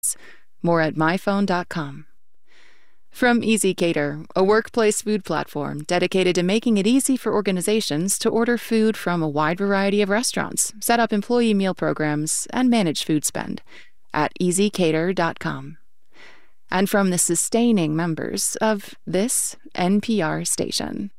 More at myphone.com. From ezCater, a workplace food platform dedicated to making it easy for organizations to order food from a wide variety of restaurants, set up employee meal programs, and manage food spend at ezCater.com. And from the sustaining members of this NPR station.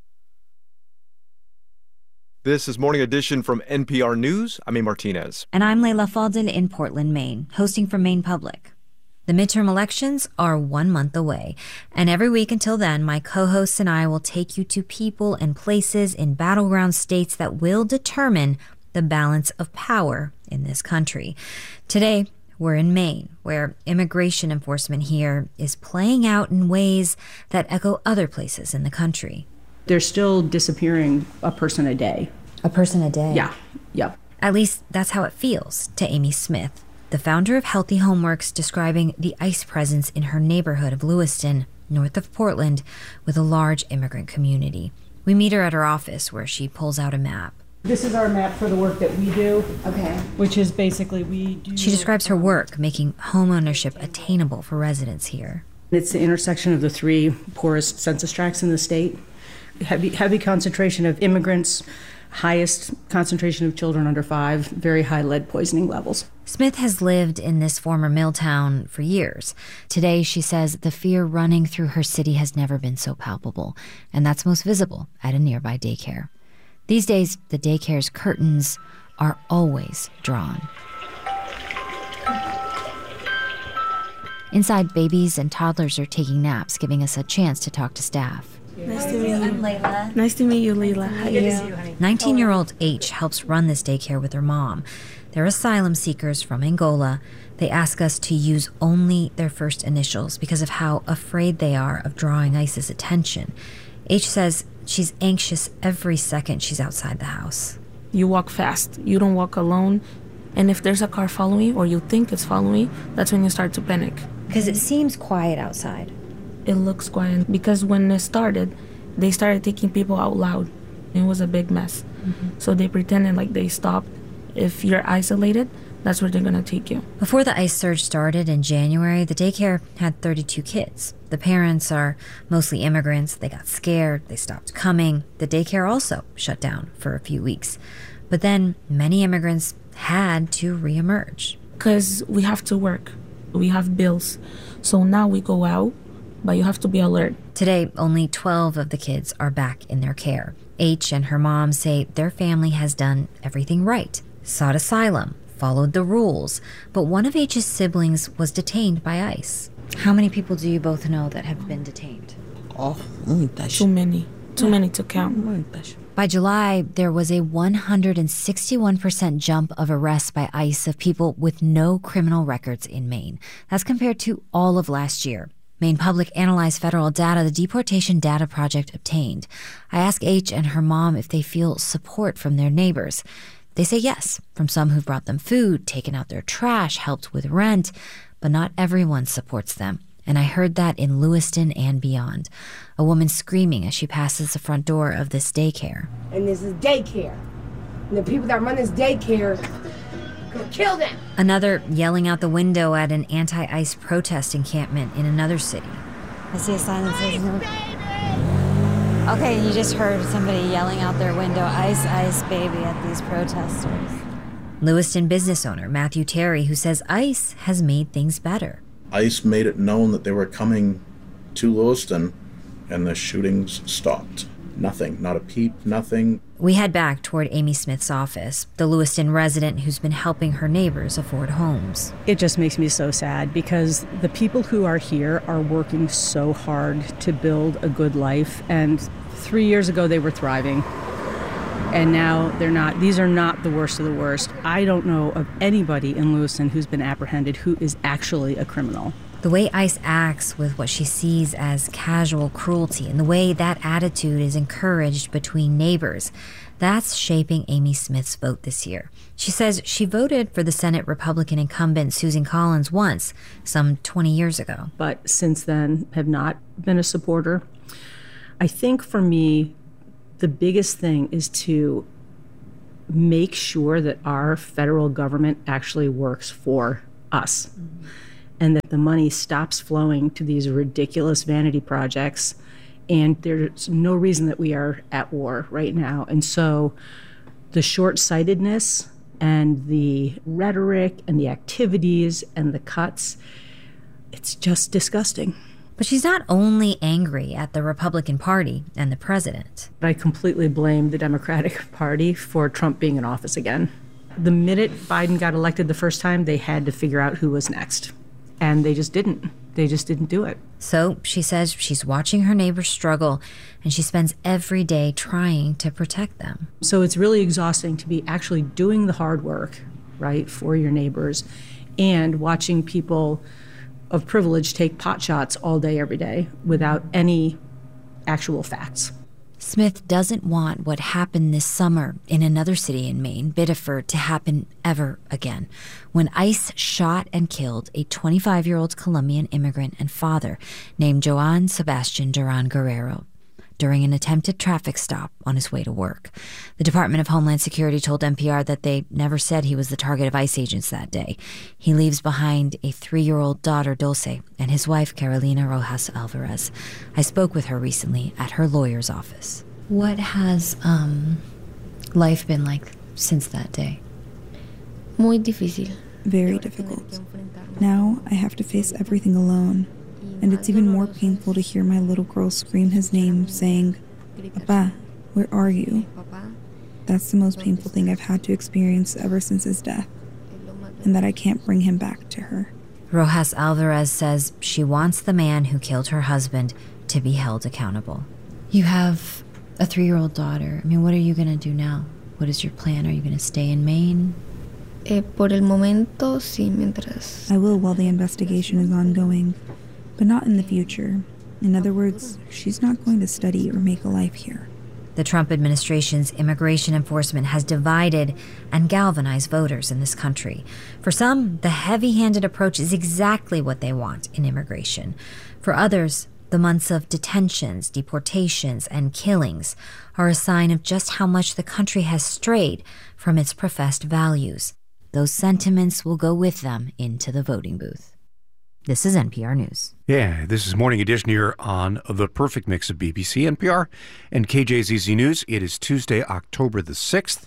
This is Morning Edition from NPR News. I'm A. Martinez. And I'm Layla Faldin in Portland, Maine, hosting from Maine Public. The midterm elections are 1 month away, and every week until then, my co-hosts and I will take you to people and places in battleground states that will determine the balance of power in this country. Today, we're in Maine, where immigration enforcement here is playing out in ways that echo other places in the country. They're still disappearing a person a day. A person a day? Yeah, yep. At least that's how it feels to Amy Smith, the founder of Healthy Homeworks, describing the ICE presence in her neighborhood of Lewiston, north of Portland, with a large immigrant community. We meet her at her office, where she pulls out a map. This is our map for the work that we do. Okay. Which is basically we do... She describes her work, making homeownership attainable for residents here. It's the intersection of the 3 poorest census tracts in the state. Heavy concentration of immigrants, highest concentration of children under 5, very high lead poisoning levels. Smith has lived in this former mill town for years. Today, she says the fear running through her city has never been so palpable, and that's most visible at a nearby daycare. These days, the daycare's curtains are always drawn. Inside, babies and toddlers are taking naps, giving us a chance to talk to staff. Nice to meet you. I'm Layla. Nice to meet you, Layla. How are you? 19-year-old H helps run this daycare with her mom. They're asylum seekers from Angola. They ask us to use only their first initials because of how afraid they are of drawing ICE's attention. H says she's anxious every second she's outside the house. You walk fast. You don't walk alone. And if there's a car following you, or you think it's following you, that's when you start to panic. Because it seems quiet outside. It looks quiet because when it started, they started taking people out loud. It was a big mess. So they pretended like they stopped. If you're isolated, that's where they're going to take you. Before the ICE surge started in January, the daycare had 32 kids. The parents are mostly immigrants. They got scared. They stopped coming. The daycare also shut down for a few weeks. But then many immigrants had to reemerge. Because we have to work. We have bills. So now we go out, but you have to be alert. Today, only 12 of the kids are back in their care. H and her mom say their family has done everything right, sought asylum, followed the rules, but one of H's siblings was detained by ICE. How many people do you both know that have been detained? Too many. Too many to count. By July, there was a 161% jump of arrests by ICE of people with no criminal records in Maine. That's compared to all of last year. Maine Public analyzed federal data the Deportation Data Project obtained. I asked H and her mom if they feel support from their neighbors. They say yes, from some who've brought them food, taken out their trash, helped with rent, but not everyone supports them. And I heard that in Lewiston and beyond. A woman screaming as she passes the front door of this daycare. And this is daycare. And the people that run this daycare, gonna kill them. Another yelling out the window at an anti-ICE protest encampment in another city. I see a sign that says no. Okay, you just heard somebody yelling out their window, "ICE, ICE, baby," at these protesters. Lewiston business owner Matthew Terry, who says ICE has made things better. ICE made it known that they were coming to Lewiston, and the shootings stopped. Nothing, not a peep, nothing. We head back toward Amy Smith's office, the Lewiston resident who's been helping her neighbors afford homes. It just makes me so sad because the people who are here are working so hard to build a good life, and 3 years ago they were thriving. And now they're not. These are not the worst of the worst. I don't know of anybody in Lewiston who's been apprehended who is actually a criminal. The way ICE acts with what she sees as casual cruelty and the way that attitude is encouraged between neighbors, that's shaping Amy Smith's vote this year. She says she voted for the Senate Republican incumbent Susan Collins once, some 20 years ago. But since then, have not been a supporter. I think for me, the biggest thing is to make sure that our federal government actually works for us. and that the money stops flowing to these ridiculous vanity projects. And there's no reason that we are at war right now. And so the short-sightedness and the rhetoric and the activities and the cuts, it's just disgusting. But she's not only angry at the Republican Party and the president. I completely blame the Democratic Party for Trump being in office again. The minute Biden got elected the first time, they had to figure out who was next. And they just didn't. They just didn't do it. So she says she's watching her neighbors struggle, and she spends every day trying to protect them. So it's really exhausting to be actually doing the hard work, right, for your neighbors, and watching people of privilege take pot shots all day, every day, without any actual facts. Smith doesn't want what happened this summer in another city in Maine, Biddeford, to happen ever again, when ICE shot and killed a 25-year-old Colombian immigrant and father named Joan Sebastian Duran Guerrero during an attempted traffic stop on his way to work. The Department of Homeland Security told NPR that they never said he was the target of ICE agents that day. He leaves behind a 3-year-old daughter, Dulce, and his wife, Carolina Rojas Alvarez. I spoke with her recently at her lawyer's office. What has life been like since that day? Muy difícil. Very difficult. Now I have to face everything alone. And it's even more painful to hear my little girl scream his name, saying, "Papa, where are you?" That's the most painful thing I've had to experience ever since his death, and that I can't bring him back to her. Rojas Alvarez says she wants the man who killed her husband to be held accountable. You have a 3-year-old daughter. I mean, what are you going to do now? What is your plan? Are you going to stay in Maine? Por el momento, sí, mientras. I will while the investigation is ongoing, but not in the future. In other words, she's not going to study or make a life here. The Trump administration's immigration enforcement has divided and galvanized voters in this country. For some, the heavy-handed approach is exactly what they want in immigration. For others, the months of detentions, deportations, and killings are a sign of just how much the country has strayed from its professed values. Those sentiments will go with them into the voting booth. This is NPR News. Yeah, this is Morning Edition here on The Perfect Mix of BBC, NPR, and KJZZ News. It is Tuesday, October the 6th,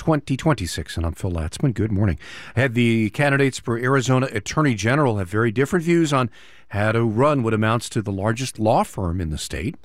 2026, and I'm Phil Latzman. Good morning. I had the candidates for Arizona Attorney General have very different views on how to run what amounts to the largest law firm in the state.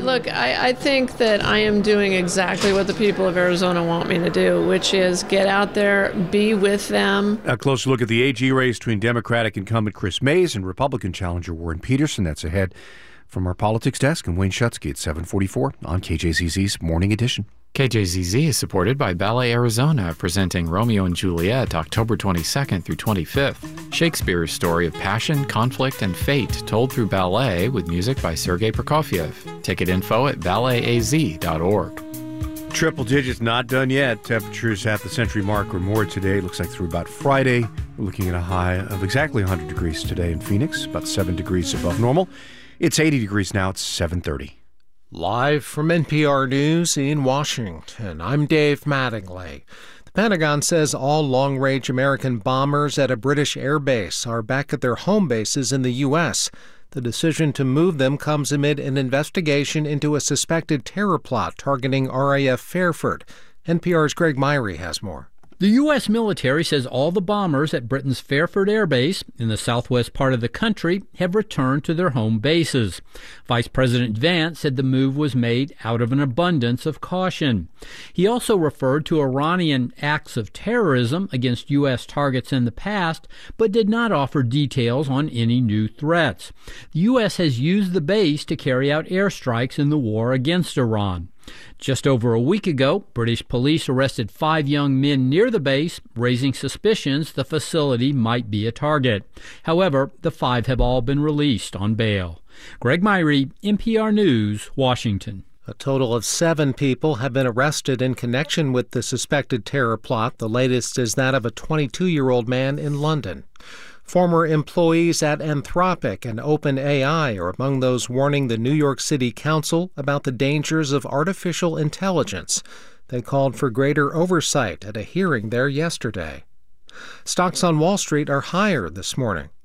I think that I am doing exactly what the people of Arizona want me to do, which is get out there, be with them. A closer look at the AG race between Democratic incumbent Chris Mays and Republican challenger Warren Peterson. That's ahead from our politics desk and Wayne Shutsky at 7:44 on KJZZ's Morning Edition. KJZZ is supported by Ballet Arizona, presenting Romeo and Juliet October 22nd through 25th. Shakespeare's story of passion, conflict, and fate told through ballet with music by Sergei Prokofiev. Ticket info at balletaz.org. Triple digits not done yet. Temperatures at the century mark or more today. Looks like through about Friday. We're looking at a high of exactly 100 degrees today in Phoenix, about 7 degrees above normal. It's 80 degrees now. It's 7:30. Live from NPR News in Washington, I'm Dave Mattingly. The Pentagon says all long-range American bombers at a British air base are back at their home bases in the U.S. The decision to move them comes amid an investigation into a suspected terror plot targeting RAF Fairford. NPR's Greg Myrie has more. The U.S. military says all the bombers at Britain's Fairford Air Base in the southwest part of the country have returned to their home bases. Vice President Vance said the move was made out of an abundance of caution. He also referred to Iranian acts of terrorism against U.S. targets in the past, but did not offer details on any new threats. The U.S. has used the base to carry out airstrikes in the war against Iran. Just over a week ago, British police arrested 5 young men near the base, raising suspicions the facility might be a target. However, the 5 have all been released on bail. Greg Myrie, NPR News, Washington. A total of 7 people have been arrested in connection with the suspected terror plot. The latest is that of a 22-year-old man in London. Former employees at Anthropic and OpenAI are among those warning the New York City Council about the dangers of artificial intelligence. They called for greater oversight at a hearing there yesterday. Stocks on Wall Street are higher this morning.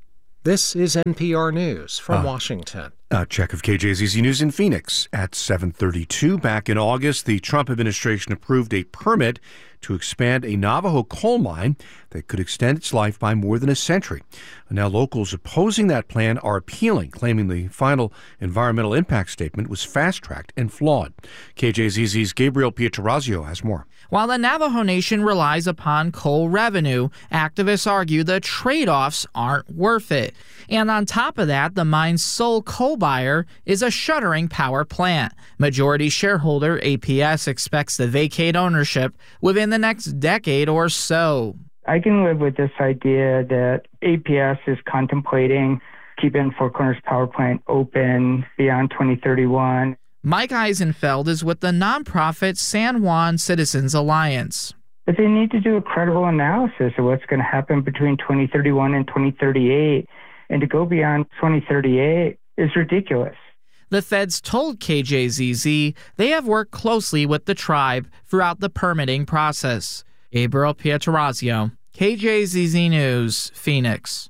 This is NPR News from Washington. A check of KJZZ News in Phoenix at 7:32. Back in August, the Trump administration approved a permit to expand a Navajo coal mine that could extend its life by more than a century. Now, locals opposing that plan are appealing, claiming the final environmental impact statement was fast-tracked and flawed. KJZZ's Gabriel Pietrorazio has more. While the Navajo Nation relies upon coal revenue, activists argue the trade-offs aren't worth it. And on top of that, the mine's sole coal buyer is a shuttering power plant. Majority shareholder APS expects to vacate ownership within the next decade or so. I can live with this idea that APS is contemplating keeping Four Corners Power Plant open beyond 2031. Mike Eisenfeld is with the nonprofit San Juan Citizens Alliance. But they need to do a credible analysis of what's going to happen between 2031 and 2038. And to go beyond 2038 is ridiculous. The feds told KJZZ they have worked closely with the tribe throughout the permitting process. Gabriel Pietrorazio, KJZZ News, Phoenix.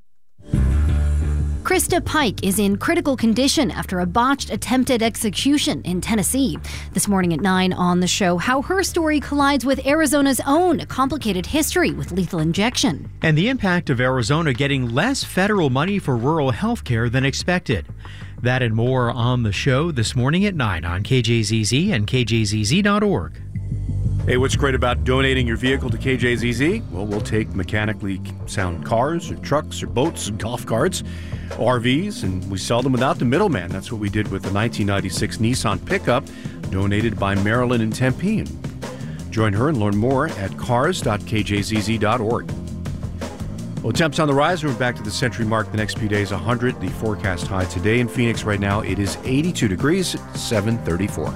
Krista Pike is in critical condition after a botched attempted execution in Tennessee. This morning at 9 on the show, how her story collides with Arizona's own complicated history with lethal injection. And the impact of Arizona getting less federal money for rural health care than expected. That and more on the show this morning at 9 on KJZZ and KJZZ.org. Hey, what's great about donating your vehicle to KJZZ? Well, we'll take mechanically sound cars or trucks or boats and golf carts, RVs, and we sell them without the middleman. That's what we did with the 1996 Nissan pickup donated by Marilyn in Tempe. And join her and learn more at cars.kjzz.org. Well, temps on the rise. We're back to the century mark the next few days, 100. The forecast high today in Phoenix right now, it is 82 degrees, 734.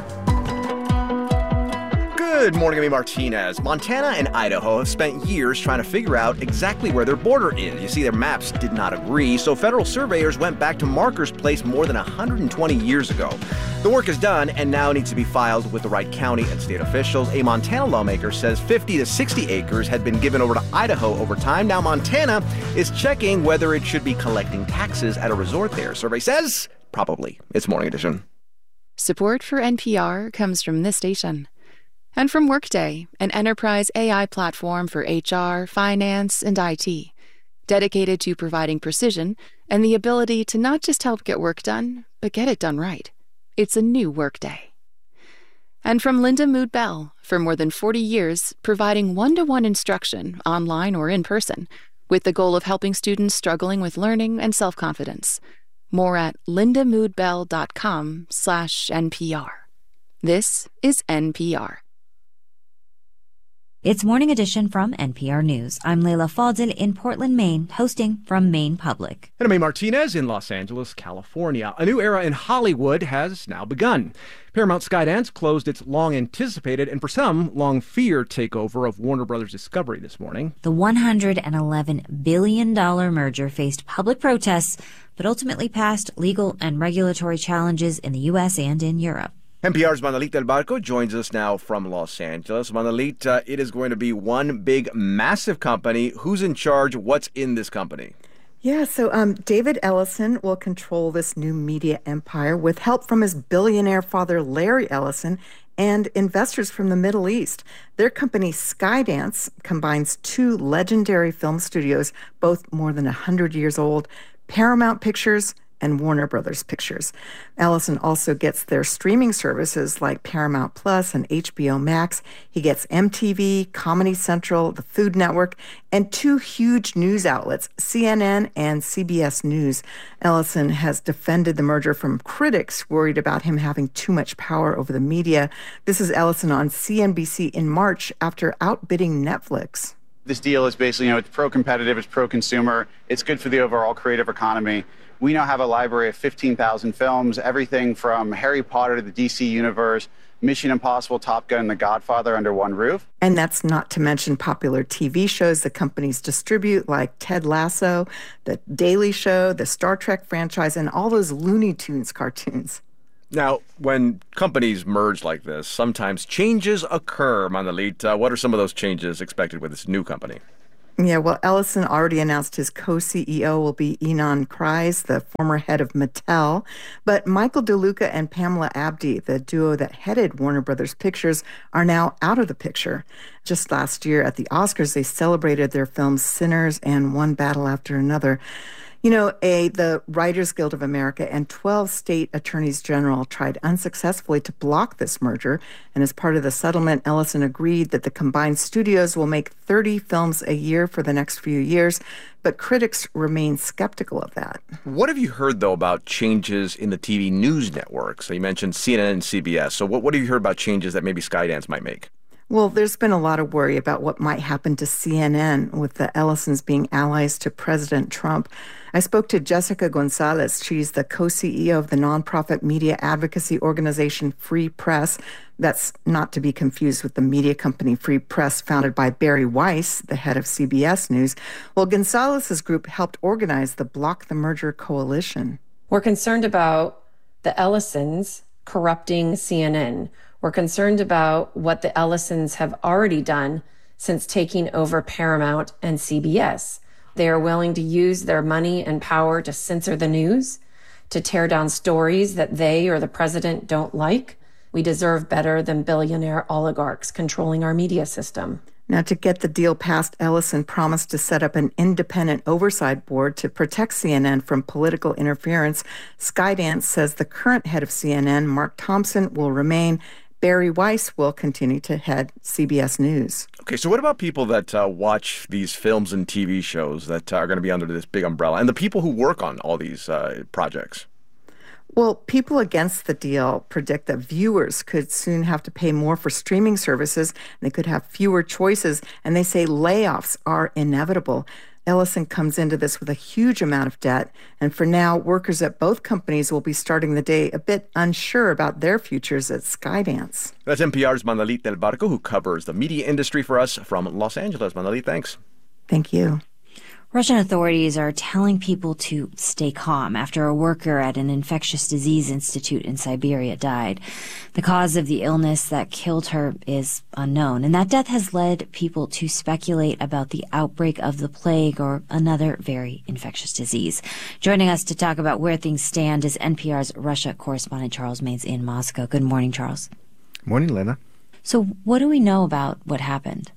Good morning, I'm Martinez. Montana and Idaho have spent years trying to figure out exactly where their border is. You see, their maps did not agree, so federal surveyors went back to markers placed more than 120 years ago. The work is done and now needs to be filed with the right county and state officials. A Montana lawmaker says 50 to 60 acres had been given over to Idaho over time. Now Montana is checking whether it should be collecting taxes at a resort there. Survey says probably. It's Morning Edition. Support for NPR comes from this station. And from Workday, an enterprise AI platform for HR, finance, and IT, dedicated to providing precision and the ability to not just help get work done, but get it done right. It's a new Workday. And from Linda Mood Bell, for more than 40 years, providing one-to-one instruction, online or in person, with the goal of helping students struggling with learning and self-confidence. More at lindamoodbell.com/NPR. This is NPR. It's Morning Edition from NPR News. I'm Leila Fadel in Portland, Maine, hosting from Maine Public. And I'm A. Martinez in Los Angeles, California. A new era in Hollywood has now begun. Paramount Skydance closed its long-anticipated and for some, long-feared takeover of Warner Brothers Discovery this morning. The $111 billion merger faced public protests, but ultimately passed legal and regulatory challenges in the U.S. and in Europe. NPR's Manolita El Barco joins us now from Los Angeles. Manolita, it is going to be one big, massive company. Who's in charge? What's in this company? Yeah, so David Ellison will control this new media empire with help from his billionaire father, Larry Ellison, and investors from the Middle East. Their company, Skydance, combines two legendary film studios, both more than 100 years old, Paramount Pictures and Warner Brothers Pictures. Ellison also gets their streaming services like Paramount Plus and HBO Max. He gets MTV, Comedy Central, the Food Network, and two huge news outlets, CNN and CBS News. Ellison has defended the merger from critics worried about him having too much power over the media. This is Ellison on CNBC in March after outbidding Netflix. This deal is basically, it's pro-competitive, it's pro-consumer, it's good for the overall creative economy. We now have a library of 15,000 films, everything from Harry Potter to the DC Universe, Mission Impossible, Top Gun, and The Godfather under one roof. And that's not to mention popular TV shows the companies distribute, like Ted Lasso, The Daily Show, the Star Trek franchise, and all those Looney Tunes cartoons. Now, when companies merge like this, sometimes changes occur, Manolita. What are some of those changes expected with this new company? Yeah, well, Ellison already announced his co-CEO will be Ynon Kreiz, the former head of Mattel. But Michael DeLuca and Pamela Abdy, the duo that headed Warner Brothers Pictures, are now out of the picture. Just last year at the Oscars, they celebrated their films Sinners and One Battle After Another. You know, the Writers Guild of America and 12 state attorneys general tried unsuccessfully to block this merger. And as part of the settlement, Ellison agreed that the combined studios will make 30 films a year for the next few years. But critics remain skeptical of that. What have you heard, though, about changes in the TV news networks? So you mentioned CNN and CBS. So what have you heard about changes that maybe Skydance might make? Well, there's been a lot of worry about what might happen to CNN with the Ellisons being allies to President Trump. I spoke to Jessica Gonzalez. She's the co-CEO of the nonprofit media advocacy organization Free Press. That's not to be confused with the media company Free Press, founded by Barry Weiss, the head of CBS News. Well, Gonzalez's group helped organize the Block the Merger Coalition. We're concerned about the Ellisons corrupting CNN. We're concerned about what the Ellisons have already done since taking over Paramount and CBS. They are willing to use their money and power to censor the news, to tear down stories that they or the president don't like. We deserve better than billionaire oligarchs controlling our media system. Now, to get the deal passed, Ellison promised to set up an independent oversight board to protect CNN from political interference. Skydance says the current head of CNN, Mark Thompson, will remain. Barry Weiss will continue to head CBS News. Okay, so what about people that watch these films and TV shows that are going to be under this big umbrella, and the people who work on all these projects? Well, people against the deal predict that viewers could soon have to pay more for streaming services, and they could have fewer choices, and they say layoffs are inevitable. Ellison comes into this with a huge amount of debt, and for now, workers at both companies will be starting the day a bit unsure about their futures at Skydance. That's NPR's Mandalit Del Barco, who covers the media industry for us from Los Angeles. Mandalit, thanks. Thank you. Russian authorities are telling people to stay calm after a worker at an infectious disease institute in Siberia died. The cause of the illness that killed her is unknown, and that death has led people to speculate about the outbreak of the plague or another very infectious disease. Joining us to talk about where things stand is NPR's Russia correspondent Charles Maynes in Moscow. Good morning, Charles. Morning, Lena. So what do we know about what happened?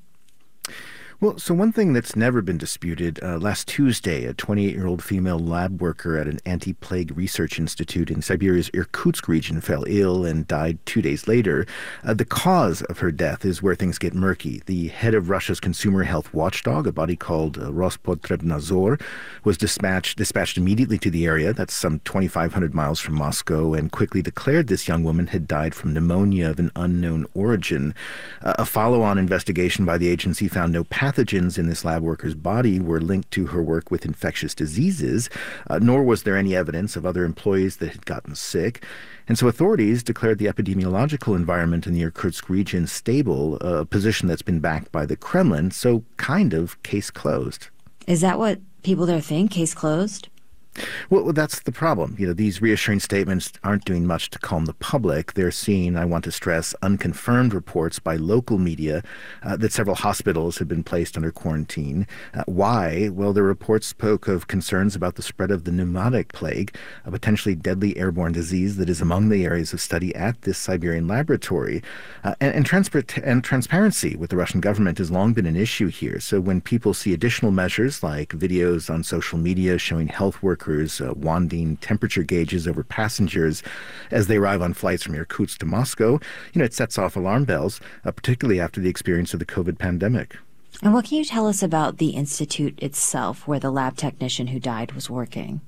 Well, so one thing that's never been disputed, last Tuesday, a 28-year-old female lab worker at an anti-plague research institute in Siberia's Irkutsk region fell ill and died 2 days later. The cause of her death is where things get murky. The head of Russia's consumer health watchdog, a body called Rospotrebnadzor, was dispatched immediately to the area, that's some 2,500 miles from Moscow, and quickly declared this young woman had died from pneumonia of an unknown origin. A follow-on investigation by the agency found no pathogens in this lab worker's body were linked to her work with infectious diseases, nor was there any evidence of other employees that had gotten sick. And so authorities declared the epidemiological environment in the Irkutsk region stable, a position that's been backed by the Kremlin, so kind of case closed. Is that what people there think, case closed? Well, that's the problem. You know, these reassuring statements aren't doing much to calm the public. They're seeing, I want to stress, unconfirmed reports by local media that several hospitals have been placed under quarantine. Why? Well, the reports spoke of concerns about the spread of the pneumotic plague, a potentially deadly airborne disease that is among the areas of study at this Siberian laboratory. And transparency with the Russian government has long been an issue here. So when people see additional measures like videos on social media showing health workers wanding temperature gauges over passengers as they arrive on flights from Irkutsk to Moscow, it sets off alarm bells, particularly after the experience of the COVID pandemic. And what can you tell us about the institute itself where the lab technician who died was working?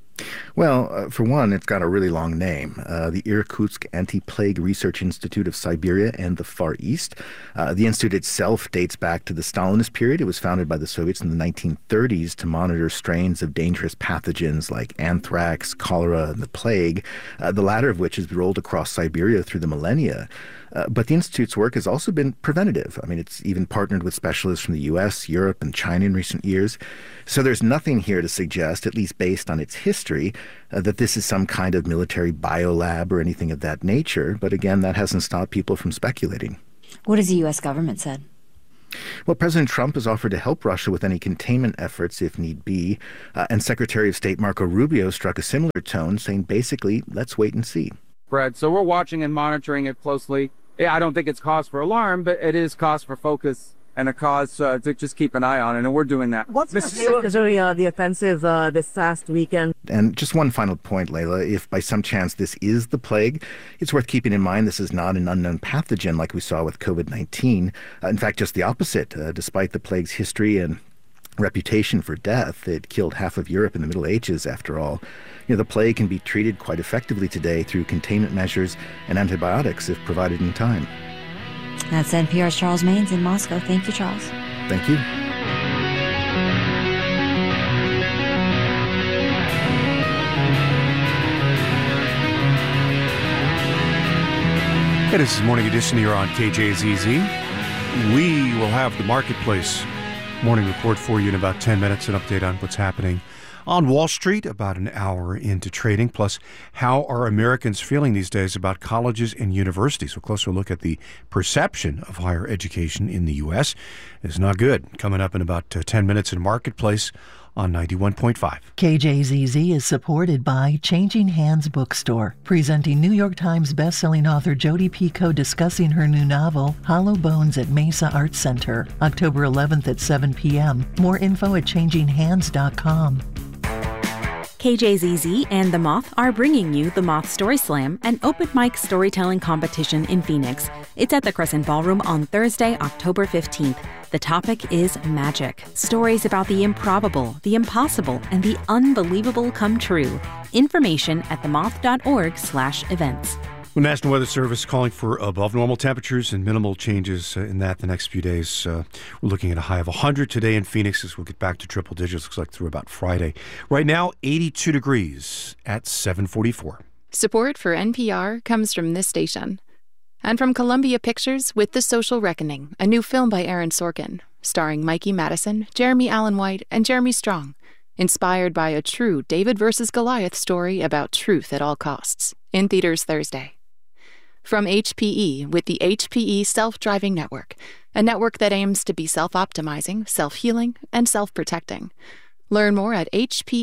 Well, for one, it's got a really long name, the Irkutsk Anti-Plague Research Institute of Siberia and the Far East. The institute itself dates back to the Stalinist period. It was founded by the Soviets in the 1930s to monitor strains of dangerous pathogens like anthrax, cholera, and the plague, the latter of which has rolled across Siberia through the millennia. But the Institute's work has also been preventative. I mean, it's even partnered with specialists from the U.S., Europe, and China in recent years. So there's nothing here to suggest, at least based on its history, that this is some kind of military biolab or anything of that nature. But again, that hasn't stopped people from speculating. What has the U.S. government said? Well, President Trump has offered to help Russia with any containment efforts if need be. And Secretary of State Marco Rubio struck a similar tone, saying basically, let's wait and see. Brad, so we're watching and monitoring it closely. I don't think it's cause for alarm, but it is cause for focus and a cause to just keep an eye on it, and we're doing that. What's the offensive this past weekend? And just one final point, Layla. If by some chance this is the plague, it's worth keeping in mind this is not an unknown pathogen like we saw with COVID-19. In fact, just the opposite. Despite the plague's history and reputation for death, it killed half of Europe in the Middle Ages, after all. The plague can be treated quite effectively today through containment measures and antibiotics if provided in time. That's NPR's Charles Maynes in Moscow. Thank you, Charles. Thank you. Hey, this is Morning Edition here on KJZZ. We will have the Marketplace morning report for you in about 10 minutes, an update on what's happening on Wall Street about an hour into trading, plus how are Americans feeling these days about colleges and universities. A closer look at the perception of higher education in the U.S. is not good. Coming up in about 10 minutes in Marketplace on 91.5. KJZZ is supported by Changing Hands Bookstore, presenting New York Times bestselling author Jodi Picoult discussing her new novel, Hollow Bones, at Mesa Arts Center, October 11th at 7 p.m. More info at changinghands.com. KJZZ and The Moth are bringing you the Moth Story Slam, an open mic storytelling competition in Phoenix. It's at the Crescent Ballroom on Thursday, October 15th. The topic is magic. Stories about the improbable, the impossible, and the unbelievable come true. Information at themoth.org/events. The National Weather Service calling for above normal temperatures and minimal changes in that the next few days. We're looking at a high of 100 today in Phoenix as we'll get back to triple digits, looks like through about Friday. Right now, 82 degrees at 7:44. Support for NPR comes from this station. And from Columbia Pictures with The Social Reckoning, a new film by Aaron Sorkin, starring Mikey Madison, Jeremy Allen White, and Jeremy Strong. Inspired by a true David versus Goliath story about truth at all costs. In theaters Thursday. From HPE with the HPE Self-Driving Network, a network that aims to be self-optimizing, self-healing, and self-protecting. Learn more at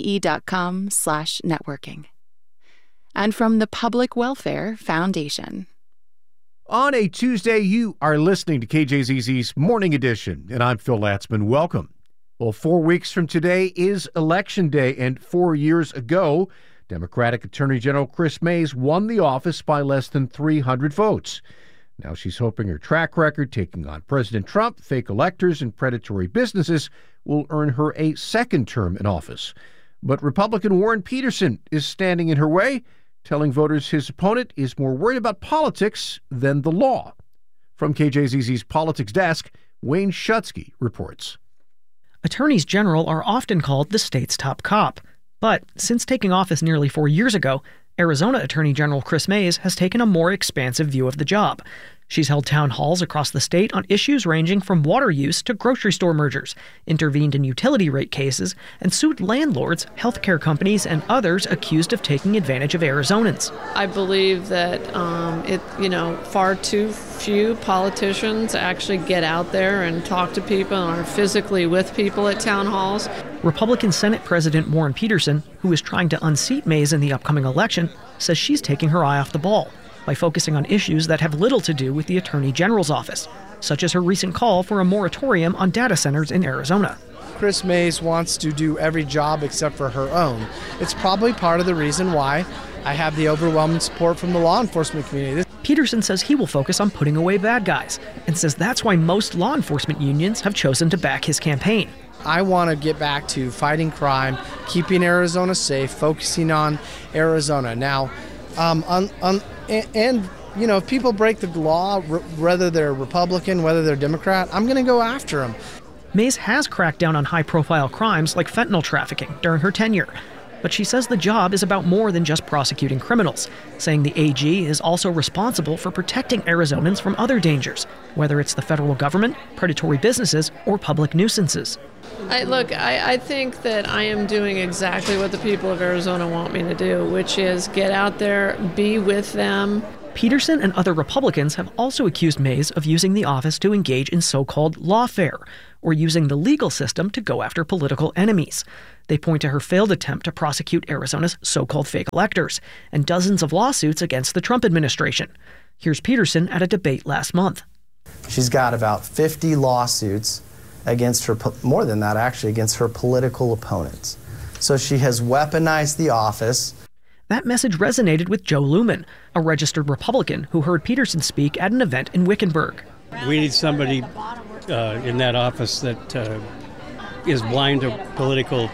hpe.com/networking. And from the Public Welfare Foundation. On a Tuesday, you are listening to KJZZ's Morning Edition, and I'm Phil Latzman. Welcome. Well, 4 weeks from today is Election Day, and 4 years ago, Democratic Attorney General Kris Mayes won the office by less than 300 votes. Now she's hoping her track record taking on President Trump, fake electors, and predatory businesses will earn her a second term in office. But Republican Warren Peterson is standing in her way, telling voters his opponent is more worried about politics than the law. From KJZZ's Politics Desk, Wayne Schutsky reports. Attorneys general are often called the state's top cop. But since taking office nearly 4 years ago, Arizona Attorney General Kris Mayes has taken a more expansive view of the job. She's held town halls across the state on issues ranging from water use to grocery store mergers, intervened in utility rate cases, and sued landlords, healthcare companies, and others accused of taking advantage of Arizonans. I believe that far too few politicians actually get out there and talk to people and are physically with people at town halls. Republican Senate President Warren Peterson, who is trying to unseat Mayes in the upcoming election, says she's taking her eye off the ball by focusing on issues that have little to do with the Attorney General's office, such as her recent call for a moratorium on data centers in Arizona. Kris Mayes wants to do every job except for her own. It's probably part of the reason why I have the overwhelming support from the law enforcement community. Peterson says he will focus on putting away bad guys, and says that's why most law enforcement unions have chosen to back his campaign. I want to get back to fighting crime, keeping Arizona safe, focusing on Arizona. Now, if people break the law, whether they're Republican, whether they're Democrat, I'm going to go after them. Mayes has cracked down on high-profile crimes like fentanyl trafficking during her tenure. But she says the job is about more than just prosecuting criminals, saying the AG is also responsible for protecting Arizonans from other dangers, whether it's the federal government, predatory businesses, or public nuisances. I think that I am doing exactly what the people of Arizona want me to do, which is get out there, be with them, Peterson and other Republicans have also accused Mays of using the office to engage in so-called lawfare, or using the legal system to go after political enemies. They point to her failed attempt to prosecute Arizona's so-called fake electors, and dozens of lawsuits against the Trump administration. Here's Peterson at a debate last month. She's got about 50 lawsuits against her, more than that actually, against her political opponents. So she has weaponized the office. That message resonated with Joe Luman, a registered Republican who heard Peterson speak at an event in Wickenburg. We need somebody in that office that is blind to political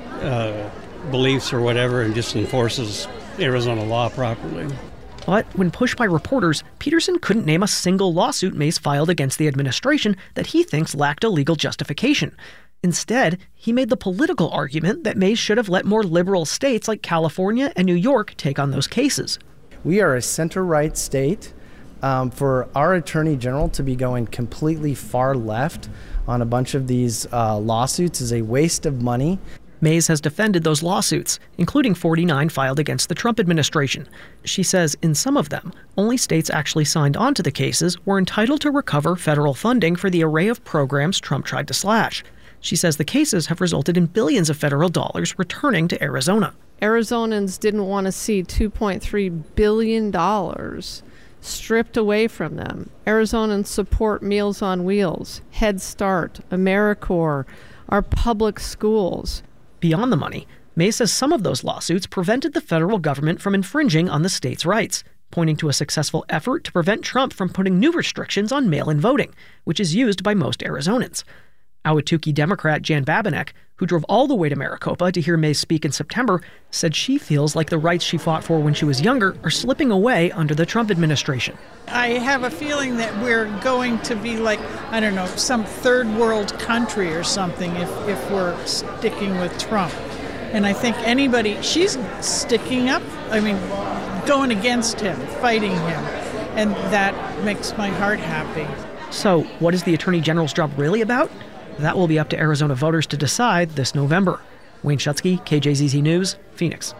beliefs or whatever and just enforces Arizona law properly. But when pushed by reporters, Peterson couldn't name a single lawsuit Mays filed against the administration that he thinks lacked a legal justification. Instead, he made the political argument that Mays should have let more liberal states like California and New York take on those cases. We are a center-right state. For our attorney general to be going completely far left on a bunch of these lawsuits is a waste of money. Mays has defended those lawsuits, including 49 filed against the Trump administration. She says in some of them, only states actually signed on to the cases were entitled to recover federal funding for the array of programs Trump tried to slash. She says the cases have resulted in billions of federal dollars returning to Arizona. Arizonans didn't want to see $2.3 billion stripped away from them. Arizonans support Meals on Wheels, Head Start, AmeriCorps, our public schools. Beyond the money, Mays says some of those lawsuits prevented the federal government from infringing on the state's rights, pointing to a successful effort to prevent Trump from putting new restrictions on mail-in voting, which is used by most Arizonans. Ahwatukee Democrat Jan Babinek, who drove all the way to Maricopa to hear Mays speak in September, said she feels like the rights she fought for when she was younger are slipping away under the Trump administration. I have a feeling that we're going to be like, I don't know, some third world country or something if we're sticking with Trump. And I think she's sticking up, going against him, fighting him. And that makes my heart happy. So, what is the Attorney General's job really about? That will be up to Arizona voters to decide this November. Wayne Schutsky, KJZZ News, Phoenix.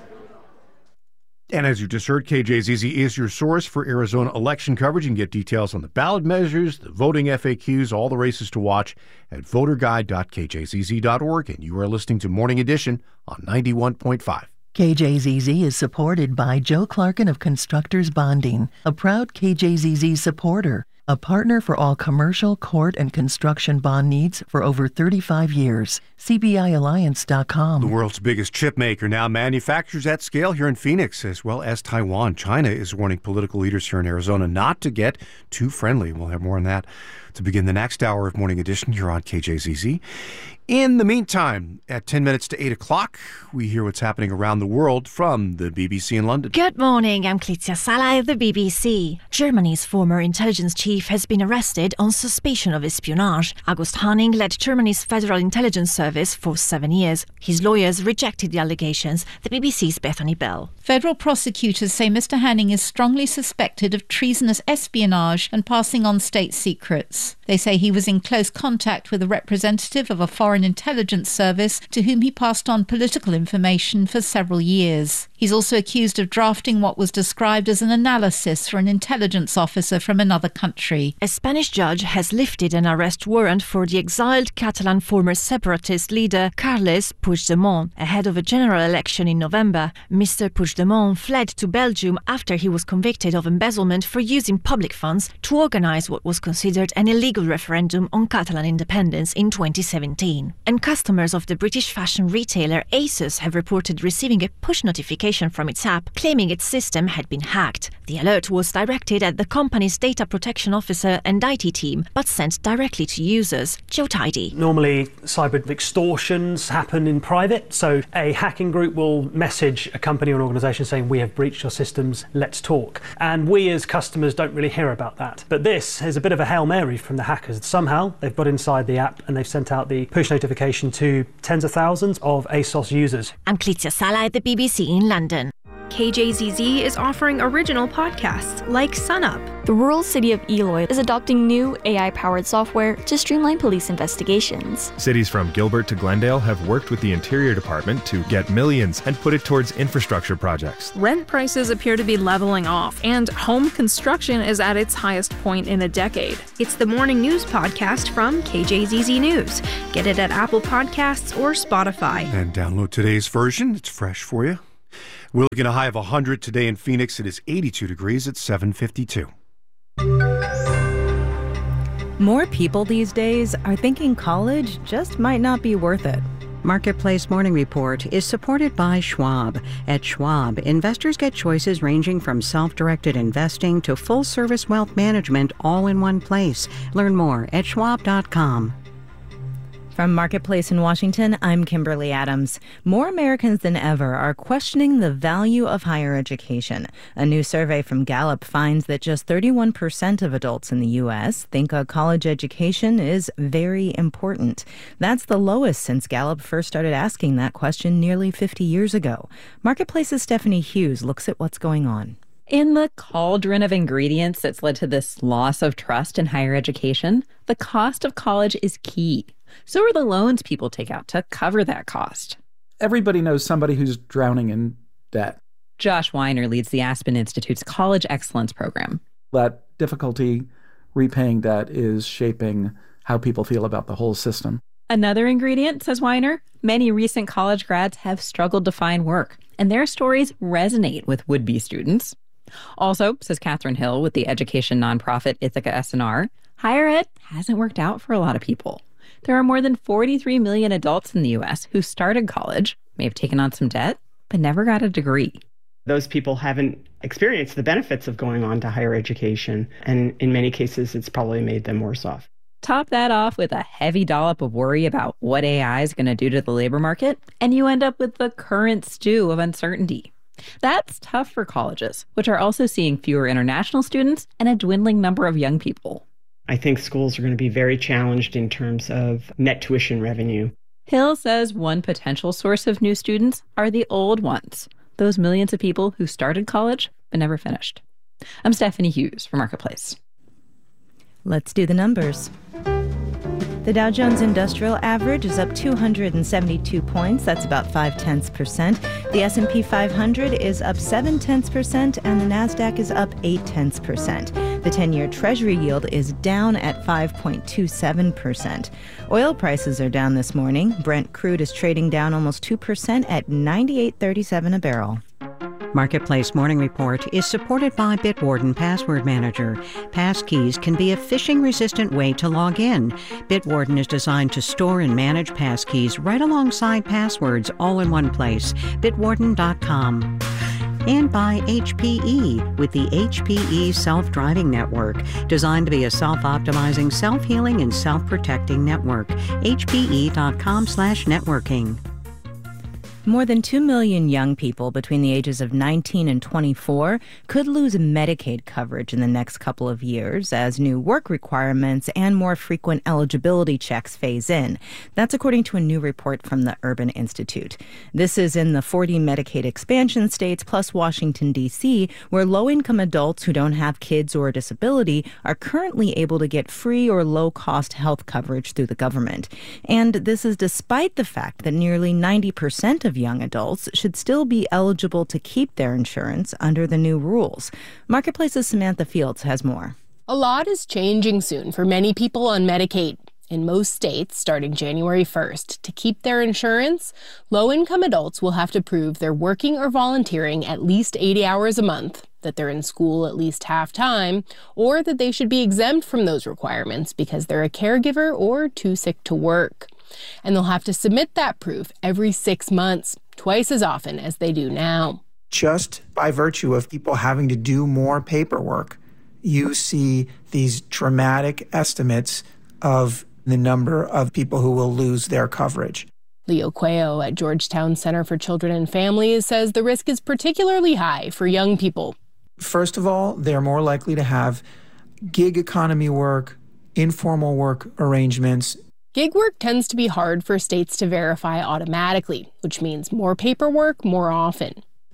And as you just heard, KJZZ is your source for Arizona election coverage. You can get details on the ballot measures, the voting FAQs, all the races to watch at voterguide.kjzz.org. And you are listening to Morning Edition on 91.5. KJZZ is supported by Joe Clarkin of Constructors Bonding, a proud KJZZ supporter, a partner for all commercial, court, and construction bond needs for over 35 years. CBIAlliance.com. The world's biggest chip maker now manufactures at scale here in Phoenix, as well as Taiwan. China is warning political leaders here in Arizona not to get too friendly. We'll have more on that to begin the next hour of Morning Edition here on KJZZ. In the meantime, at 10 minutes to 8 o'clock, we hear what's happening around the world from the BBC in London. Good morning, I'm Clizia Sala of the BBC. Germany's former intelligence chief has been arrested on suspicion of espionage. August Hanning led Germany's Federal Intelligence Service for 7 years. His lawyers rejected the allegations. The BBC's Bethany Bell. Federal prosecutors say Mr. Hanning is strongly suspected of treasonous espionage and passing on state secrets. They say he was in close contact with a representative of a foreign intelligence service to whom he passed on political information for several years. He's also accused of drafting what was described as an analysis for an intelligence officer from another country. A Spanish judge has lifted an arrest warrant for the exiled Catalan former separatist leader Carles Puigdemont ahead of a general election in November. Mr. Puigdemont fled to Belgium after he was convicted of embezzlement for using public funds to organize what was considered an illegal referendum on Catalan independence in 2017. And customers of the British fashion retailer ASOS have reported receiving a push notification from its app claiming its system had been hacked. The alert was directed at the company's data protection officer and IT team, but sent directly to users. Joe Tidy. Normally, cyber extortions happen in private, so a hacking group will message a company or an organisation saying, "We have breached your systems, let's talk." And we as customers don't really hear about that. But this is a bit of a Hail Mary from the hackers. Somehow, they've got inside the app and they've sent out the push notification to tens of thousands of ASOS users. I'm Clizia Sala at the BBC in London. KJZZ is offering original podcasts like SunUp. The rural city of Eloy is adopting new AI-powered software to streamline police investigations. Cities from Gilbert to Glendale have worked with the Interior Department to get millions and put it towards infrastructure projects. Rent prices appear to be leveling off, and home construction is at its highest point in a decade. It's the Morning News Podcast from KJZZ News. Get it at Apple Podcasts or Spotify. And download today's version. It's fresh for you. We're looking at a high of 100 today in Phoenix. It is 82 degrees at 7:52. More people these days are thinking college just might not be worth it. Marketplace Morning Report is supported by Schwab. At Schwab, investors get choices ranging from self-directed investing to full-service wealth management all in one place. Learn more at schwab.com. From Marketplace in Washington, I'm Kimberly Adams. More Americans than ever are questioning the value of higher education. A new survey from Gallup finds that just 31% of adults in the U.S. think a college education is very important. That's the lowest since Gallup first started asking that question nearly 50 years ago. Marketplace's Stephanie Hughes looks at what's going on. In the cauldron of ingredients that's led to this loss of trust in higher education, the cost of college is key. So are the loans people take out to cover that cost. Everybody knows somebody who's drowning in debt. Josh Weiner leads the Aspen Institute's College Excellence Program. That difficulty repaying debt is shaping how people feel about the whole system. Another ingredient, says Weiner, many recent college grads have struggled to find work, and their stories resonate with would-be students. Also, says Catherine Hill with the education nonprofit Ithaca S&R, higher ed hasn't worked out for a lot of people. There are more than 43 million adults in the U.S. who started college, may have taken on some debt, but never got a degree. Those people haven't experienced the benefits of going on to higher education, and in many cases, it's probably made them worse off. Top that off with a heavy dollop of worry about what AI is going to do to the labor market, and you end up with the current stew of uncertainty. That's tough for colleges, which are also seeing fewer international students and a dwindling number of young people. I think schools are going to be very challenged in terms of net tuition revenue. Hill says one potential source of new students are the old ones, those millions of people who started college but never finished. I'm Stephanie Hughes for Marketplace. Let's do the numbers. The Dow Jones Industrial Average is up 272 points. That's about 0.5%. The S&P 500 is up 0.7%, and the Nasdaq is up 0.8%. The 10-year Treasury yield is down at 5.27%. Oil prices are down this morning. Brent crude is trading down almost 2% at $98.37 a barrel. Marketplace Morning Report is supported by Bitwarden Password Manager. Passkeys can be a phishing-resistant way to log in. Bitwarden is designed to store and manage passkeys right alongside passwords all in one place. Bitwarden.com. And by HPE with the HPE Self-Driving Network, designed to be a self-optimizing, self-healing, and self-protecting network. HPE.com/networking. More than 2 million young people between the ages of 19 and 24 could lose Medicaid coverage in the next couple of years as new work requirements and more frequent eligibility checks phase in. That's according to a new report from the Urban Institute. This is in the 40 Medicaid expansion states plus Washington, D.C., where low-income adults who don't have kids or a disability are currently able to get free or low-cost health coverage through the government. And this is despite the fact that nearly 90% of young adults should still be eligible to keep their insurance under the new rules. Marketplace's Samantha Fields has more. A lot is changing soon for many people on Medicaid. In most states, starting January 1st, to keep their insurance, low-income adults will have to prove they're working or volunteering at least 80 hours a month, that they're in school at least half-time, or that they should be exempt from those requirements because they're a caregiver or too sick to work. And they'll have to submit that proof every 6 months, twice as often as they do now. Just by virtue of people having to do more paperwork, you see these dramatic estimates of the number of people who will lose their coverage. Leo Cuello at Georgetown Center for Children and Families says the risk is particularly high for young people. First of all, they're more likely to have gig economy work, informal work arrangements. Gig work tends to be hard for states to verify automatically, which means more paperwork more often.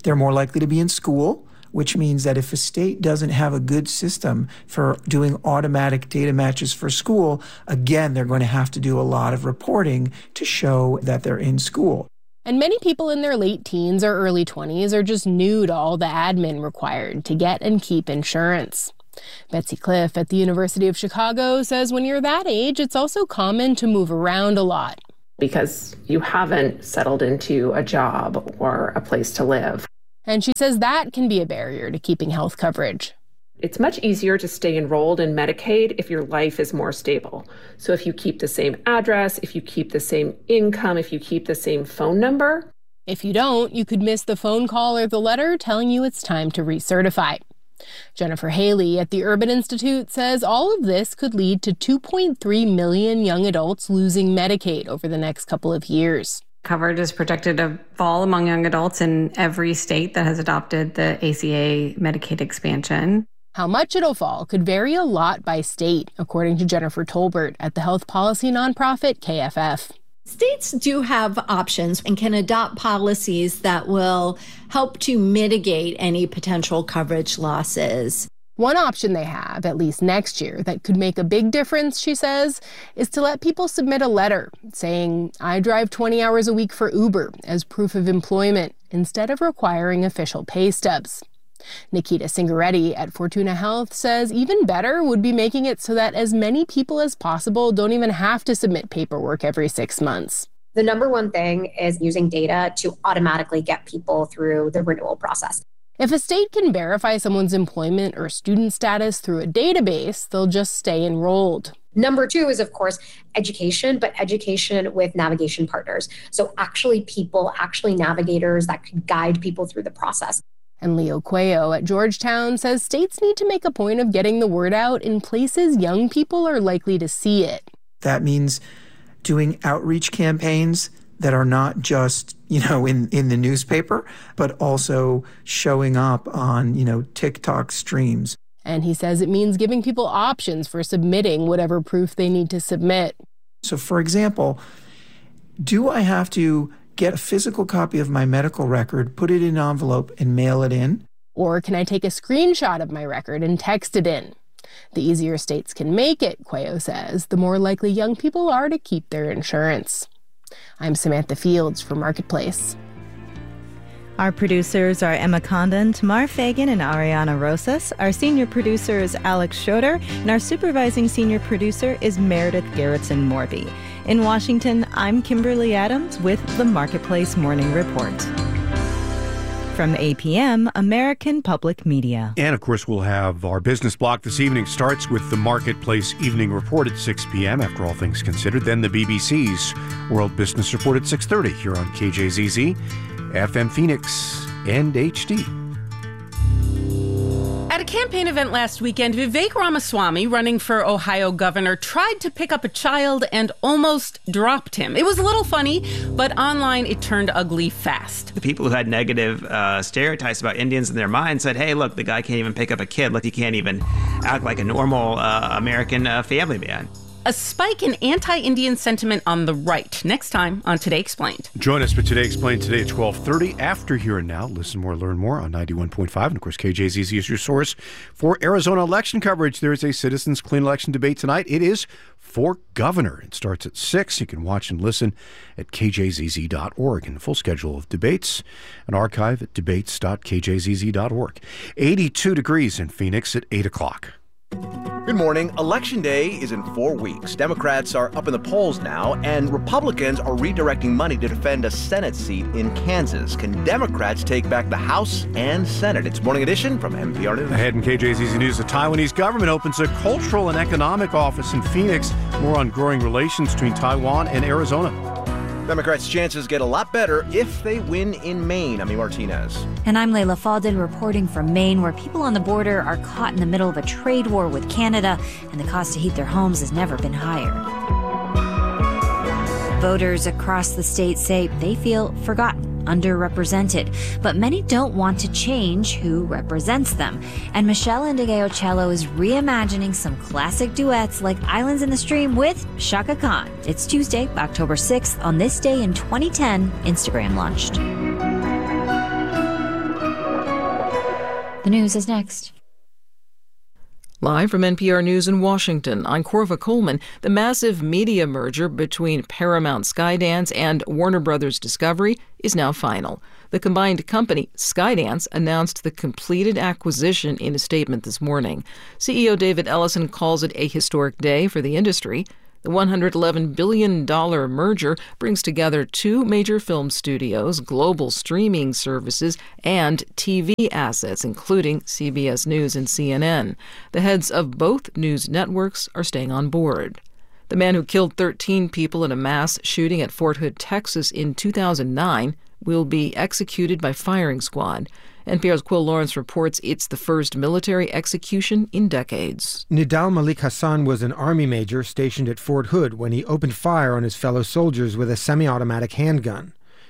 They're more likely to be in school, which means that if a state doesn't have a good system for doing automatic data matches for school, again, they're going to have to do a lot of reporting to show that they're in school. And many people in their late teens or early 20s are just new to all the admin required to get and keep insurance. Betsy Cliff at the University of Chicago says when you're that age, it's also common to move around a lot. Because you haven't settled into a job or a place to live. And she says that can be a barrier to keeping health coverage. It's much easier to stay enrolled in Medicaid if your life is more stable. So if you keep the same address, if you keep the same income, if you keep the same phone number. If you don't, you could miss the phone call or the letter telling you it's time to recertify. Jennifer Haley at the Urban Institute says all of this could lead to 2.3 million young adults losing Medicaid over the next couple of years. Coverage is projected to fall among young adults in every state that has adopted the ACA Medicaid expansion. How much it'll fall could vary a lot by state, according to Jennifer Tolbert at the health policy nonprofit KFF. States do have options and can adopt policies that will help to mitigate any potential coverage losses. One option they have, at least next year, that could make a big difference, she says, is to let people submit a letter saying, I drive 20 hours a week for Uber as proof of employment, instead of requiring official pay stubs. Nikita Singaretti at Fortuna Health says even better would be making it so that as many people as possible don't even have to submit paperwork every 6 months. The number one thing is using data to automatically get people through the renewal process. If a state can verify someone's employment or student status through a database, they'll just stay enrolled. Number two is, of course, education, but education with navigation partners. So actually navigators that could guide people through the process. And Leo Cuello at Georgetown says states need to make a point of getting the word out in places young people are likely to see it. That means doing outreach campaigns that are not just, in the newspaper, but also showing up on, TikTok streams. And he says it means giving people options for submitting whatever proof they need to submit. So, for example, do I have to get a physical copy of my medical record, put it in an envelope, and mail it in? Or can I take a screenshot of my record and text it in? The easier states can make it, Cuello says, the more likely young people are to keep their insurance. I'm Samantha Fields for Marketplace. Our producers are Emma Condon, Tamar Fagan, and Ariana Rosas. Our senior producer is Alex Schroeder, and our supervising senior producer is Meredith Gerritsen-Morby. In Washington, I'm Kimberly Adams with the Marketplace Morning Report. From APM, American Public Media. And, of course, we'll have our business block this evening. Starts with the Marketplace Evening Report at 6 p.m., after all things considered. Then the BBC's World Business Report at 6:30 here on KJZZ, FM Phoenix, and HD. At a campaign event last weekend, Vivek Ramaswamy, running for Ohio governor, tried to pick up a child and almost dropped him. It was a little funny, but online it turned ugly fast. The people who had negative stereotypes about Indians in their mind said, hey, look, the guy can't even pick up a kid. Look, he can't even act like a normal American family man. A spike in anti-Indian sentiment on the right. Next time on Today Explained. Join us for Today Explained today at 12:30. After Here and Now, listen more, learn more on 91.5. And, of course, KJZZ is your source for Arizona election coverage. There is a Citizens Clean Election debate tonight. It is for governor. It starts at 6. You can watch and listen at kjzz.org. And the full schedule of debates, an archive at debates.kjzz.org. 82 degrees in Phoenix at 8 o'clock. Good morning. Election Day is in 4 weeks. Democrats are up in the polls now, and Republicans are redirecting money to defend a Senate seat in Kansas. Can Democrats take back the House and Senate? It's Morning Edition from NPR News. Ahead in KJZZ News, the Taiwanese government opens a cultural and economic office in Phoenix. More on growing relations between Taiwan and Arizona. Democrats' chances get a lot better if they win in Maine. I'm Martinez. And I'm Layla Faldin reporting from Maine, where people on the border are caught in the middle of a trade war with Canada, and the cost to heat their homes has never been higher. Voters across the state say they feel forgotten, underrepresented, but many don't want to change who represents them. And Michelle Ndegeocello is reimagining some classic duets like Islands in the Stream with Shaka Khan. It's Tuesday, October 6th. On this day in 2010, Instagram launched. The news is next. Live from NPR News in Washington, I'm Corva Coleman. The massive media merger between Paramount Skydance and Warner Brothers Discovery is now final. The combined company, Skydance, announced the completed acquisition in a statement this morning. CEO David Ellison calls it a historic day for the industry. The $111 billion merger brings together two major film studios, global streaming services, and TV assets, including CBS News and CNN. The heads of both news networks are staying on board. The man who killed 13 people in a mass shooting at Fort Hood, Texas in 2009 will be executed by firing squad. NPR's Quill Lawrence reports it's the first military execution in decades. Nidal Malik Hassan was an Army major stationed at Fort Hood when he opened fire on his fellow soldiers with a semi-automatic handgun.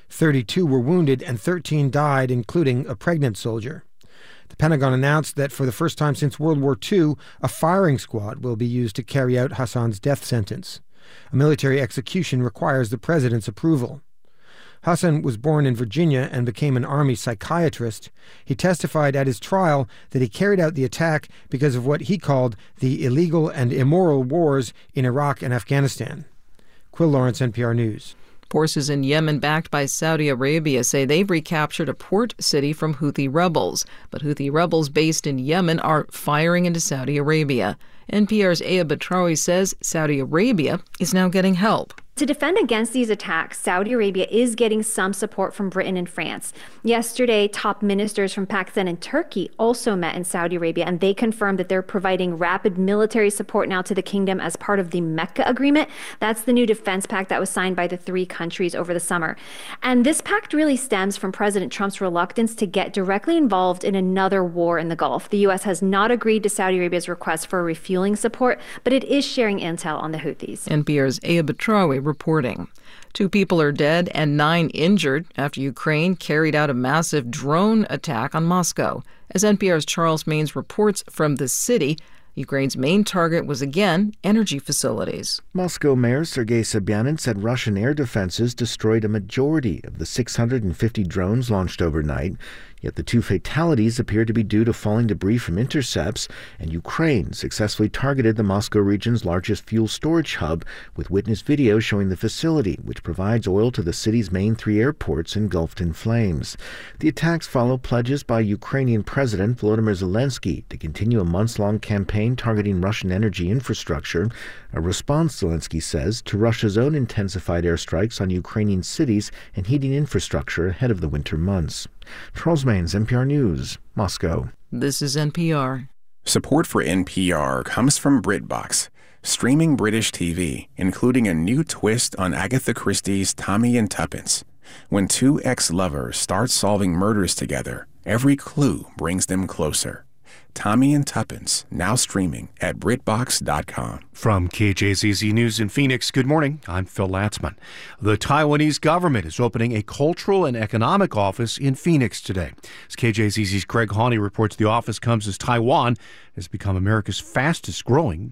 32 were wounded and 13 died, including a pregnant soldier. The Pentagon announced that for the first time since World War II, a firing squad will be used to carry out Hassan's death sentence. A military execution requires the president's approval. Hassan was born in Virginia and became an Army psychiatrist. He testified at his trial that he carried out the attack because of what he called the illegal and immoral wars in Iraq and Afghanistan. Quill Lawrence, NPR News. Forces in Yemen backed by Saudi Arabia say they've recaptured a port city from Houthi rebels. But Houthi rebels based in Yemen are firing into Saudi Arabia. NPR's Aya Batrawi says Saudi Arabia is now getting help. To defend against these attacks, Saudi Arabia is getting some support from Britain and France. Yesterday, top ministers from Pakistan and Turkey also met in Saudi Arabia, and they confirmed that they're providing rapid military support now to the kingdom as part of the Mecca Agreement. That's the new defense pact that was signed by the three countries over the summer. And this pact really stems from President Trump's reluctance to get directly involved in another war in the Gulf. The U.S. has not agreed to Saudi Arabia's request for refueling support, but it is sharing intel on the Houthis. NPR's Aya Batrawi reporting. 2 people are dead and 9 injured after Ukraine carried out a massive drone attack on Moscow. As NPR's Charles Maynes reports from the city, Ukraine's main target was again energy facilities. Moscow Mayor Sergei Sobyanin said Russian air defenses destroyed a majority of the 650 drones launched overnight. Yet the 2 fatalities appear to be due to falling debris from intercepts, and Ukraine successfully targeted the Moscow region's largest fuel storage hub with witness video showing the facility, which provides oil to the city's main 3 airports, engulfed in flames. The attacks follow pledges by Ukrainian President Volodymyr Zelensky to continue a months-long campaign targeting Russian energy infrastructure, a response, Zelensky says, to Russia's own intensified airstrikes on Ukrainian cities and heating infrastructure ahead of the winter months. Charles Maynes, NPR News, Moscow. This is NPR. Support for NPR comes from BritBox, streaming British TV, including a new twist on Agatha Christie's Tommy and Tuppence. When 2 ex-lovers start solving murders together, every clue brings them closer. Tommy and Tuppence, now streaming at BritBox.com. From KJZZ News in Phoenix, good morning. I'm Phil Latzman. The Taiwanese government is opening a cultural and economic office in Phoenix today. As KJZZ's Greg Hawley reports, the office comes as Taiwan has become Arizona's fastest growing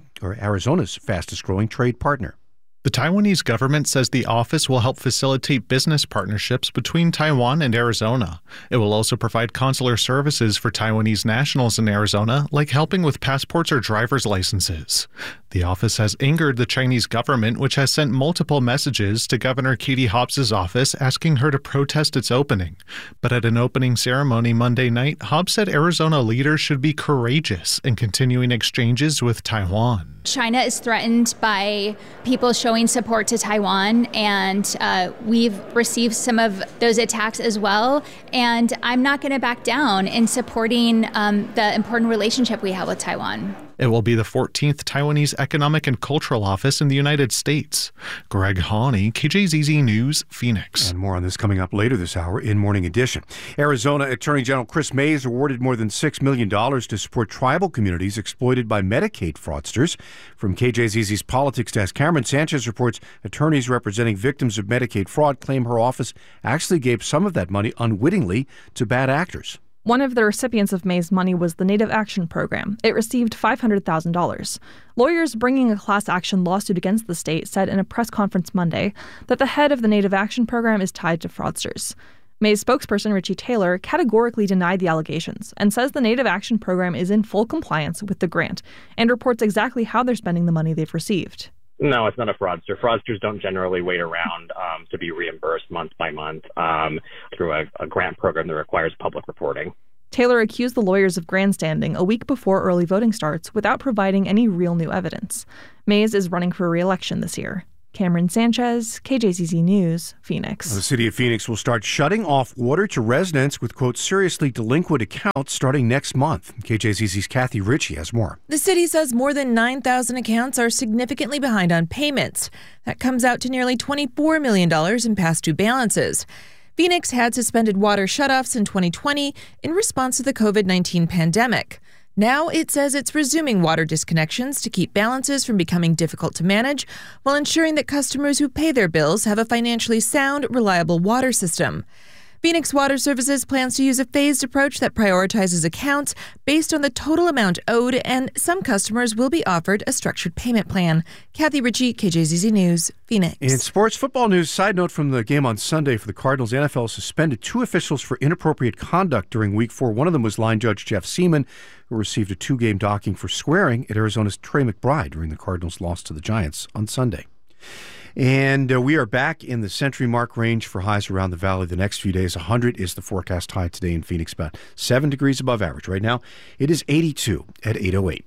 trade partner. The Taiwanese government says the office will help facilitate business partnerships between Taiwan and Arizona. It will also provide consular services for Taiwanese nationals in Arizona, like helping with passports or driver's licenses. The office has angered the Chinese government, which has sent multiple messages to Governor Katie Hobbs's office asking her to protest its opening. But at an opening ceremony Monday night, Hobbs said Arizona leaders should be courageous in continuing exchanges with Taiwan. China is threatened by people showing support to Taiwan, and we've received some of those attacks as well. And I'm not going to back down in supporting the important relationship we have with Taiwan. It will be the 14th Taiwanese Economic and Cultural Office in the United States. Greg Hawley, KJZZ News, Phoenix. And more on this coming up later this hour in Morning Edition. Arizona Attorney General Chris Mays awarded more than $6 million to support tribal communities exploited by Medicaid fraudsters. From KJZZ's Politics Desk, Cameron Sanchez reports attorneys representing victims of Medicaid fraud claim her office actually gave some of that money unwittingly to bad actors. One of the recipients of May's money was the Native Action Program. It received $500,000. Lawyers bringing a class action lawsuit against the state said in a press conference Monday that the head of the Native Action Program is tied to fraudsters. May's spokesperson, Richie Taylor, categorically denied the allegations and says the Native Action Program is in full compliance with the grant and reports exactly how they're spending the money they've received. No, it's not a fraudster. Fraudsters don't generally wait around to be reimbursed month by month through a grant program that requires public reporting. Taylor accused the lawyers of grandstanding a week before early voting starts without providing any real new evidence. Mays is running for re-election this year. Cameron Sanchez, KJZZ News, Phoenix. The city of Phoenix will start shutting off water to residents with, quote, seriously delinquent accounts starting next month. KJZZ's Kathy Ritchie has more. The city says more than 9,000 accounts are significantly behind on payments. That comes out to nearly $24 million in past due balances. Phoenix had suspended water shutoffs in 2020 in response to the COVID-19 pandemic. Now it says it's resuming water disconnections to keep balances from becoming difficult to manage while ensuring that customers who pay their bills have a financially sound, reliable water system. Phoenix Water Services plans to use a phased approach that prioritizes accounts based on the total amount owed, and some customers will be offered a structured payment plan. Kathy Ritchie, KJZZ News, Phoenix. In sports football news, side note from the game on Sunday for the Cardinals, the NFL suspended 2 officials for inappropriate conduct during Week 4. One of them was line judge Jeff Seaman, who received a 2-game docking for swearing at Arizona's Trey McBride during the Cardinals' loss to the Giants on Sunday. And we are back in the century mark range for highs around the valley the next few days. 100 is the forecast high today in Phoenix, about 7 degrees above average. Right now, it is 82 at 8:08.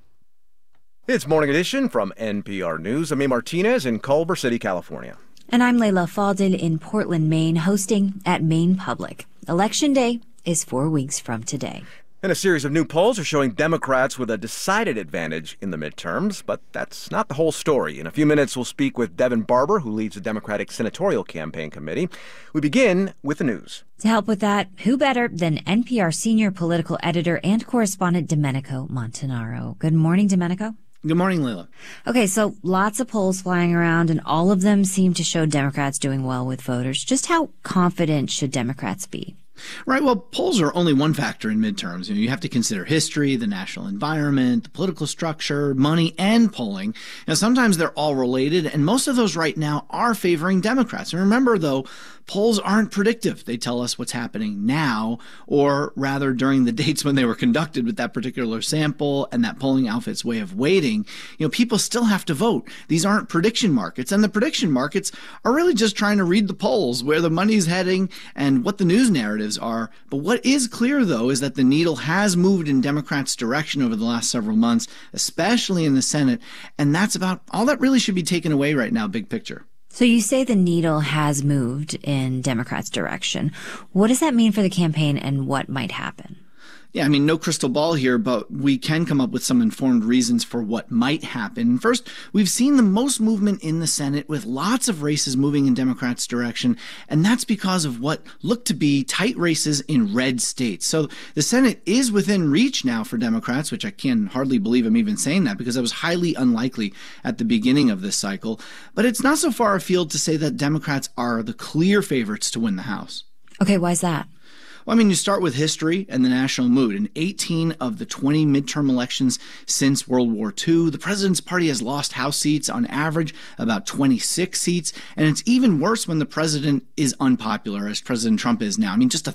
It's Morning Edition from NPR News. I'm A. Martinez in Culver City, California. And I'm Layla Faldil in Portland, Maine, hosting at Maine Public. Election Day is 4 weeks from today. And a series of new polls are showing Democrats with a decided advantage in the midterms, but that's not the whole story. In a few minutes, we'll speak with Devin Barber, who leads the Democratic Senatorial Campaign Committee. We begin with the news. To help with that, who better than NPR senior political editor and correspondent Domenico Montanaro. Good morning, Domenico. Good morning, Layla. Okay, so lots of polls flying around, and all of them seem to show Democrats doing well with voters. Just how confident should Democrats be? Right. Well, polls are only one factor in midterms. You have to consider history, the national environment, the political structure, money, and polling. Now, sometimes they're all related, and most of those right now are favoring Democrats. And remember, though, polls aren't predictive. They tell us what's happening now, or rather during the dates when they were conducted with that particular sample and that polling outfit's way of weighting. People still have to vote. These aren't prediction markets, and the prediction markets are really just trying to read the polls, where the money's heading and what the news narratives are. But what is clear, though, is that the needle has moved in Democrats' direction over the last several months, especially in the Senate, and that's about all that really should be taken away right now, big picture. So you say the needle has moved in Democrats' direction. What does that mean for the campaign, and what might happen? Yeah, no crystal ball here, but we can come up with some informed reasons for what might happen. First, we've seen the most movement in the Senate, with lots of races moving in Democrats' direction, and that's because of what look to be tight races in red states. So the Senate is within reach now for Democrats, which I can hardly believe I'm even saying that, because that was highly unlikely at the beginning of this cycle. But it's not so far afield to say that Democrats are the clear favorites to win the House. Okay, why is that? Well, you start with history and the national mood. In 18 of the 20 midterm elections since World War II, the president's party has lost House seats on average about 26 seats. And it's even worse when the president is unpopular, as President Trump is now. Just a